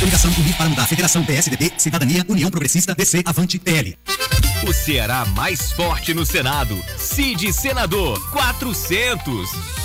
Coligação Unir para Mudar. Federação PSDB, Cidadania, União Progressista, DC, Avante, PL. O Ceará mais forte no Senado. Cid Senador 400.